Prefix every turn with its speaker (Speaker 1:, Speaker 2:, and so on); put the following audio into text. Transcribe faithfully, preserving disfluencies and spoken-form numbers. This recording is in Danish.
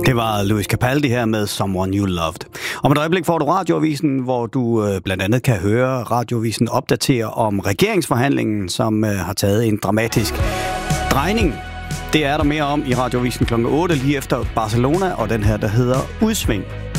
Speaker 1: Det var Louis Capaldi her med Someone You Loved. Om et øjeblik får du Radioavisen, hvor du øh, blandt andet kan høre Radioavisen opdatere om regeringsforhandlingen, som øh, har taget en dramatisk drejning. Det er der mere om i Radioavisen klokken otte lige efter Barcelona og den her, der hedder Udsving.